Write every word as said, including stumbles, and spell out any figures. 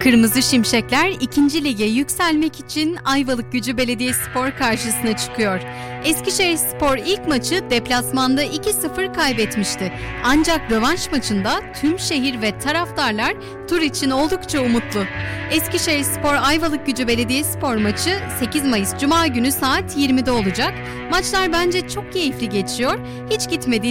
Kırmızı Şimşekler ikinci lige yükselmek için Ayvalıkgücü Belediyespor karşısına çıkıyor. Eskişehirspor ilk maçı deplasmanda iki sıfır kaybetmişti. Ancak rövanş maçında tüm şehir ve taraftarlar tur için oldukça umutlu. Eskişehirspor Ayvalıkgücü Belediyespor maçı sekiz Mayıs Cuma günü saat yirmide olacak. Maçlar bence çok keyifli geçiyor. Hiç gitmediğiniz